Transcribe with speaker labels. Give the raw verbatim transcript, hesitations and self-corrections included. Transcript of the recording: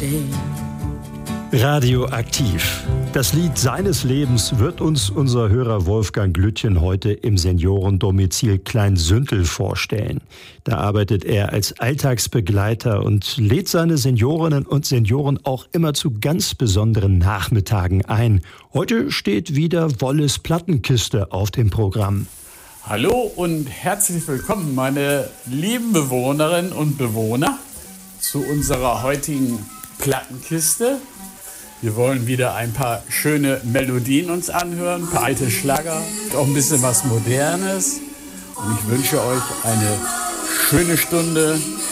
Speaker 1: stehen.
Speaker 2: Radioaktiv. Das Lied seines Lebens wird uns unser Hörer Wolfgang Glüttchen heute im Seniorendomizil Kleinsüntel vorstellen. Da arbeitet er als Alltagsbegleiter und lädt seine Seniorinnen und Senioren auch immer zu ganz besonderen Nachmittagen ein. Heute steht wieder Wolles Plattenkiste auf dem Programm.
Speaker 3: Hallo und herzlich willkommen, meine lieben Bewohnerinnen und Bewohner, zu unserer heutigen Plattenkiste. Wir wollen wieder ein paar schöne Melodien uns anhören, ein paar alte Schlager, auch ein bisschen was Modernes. Und ich wünsche euch eine schöne Stunde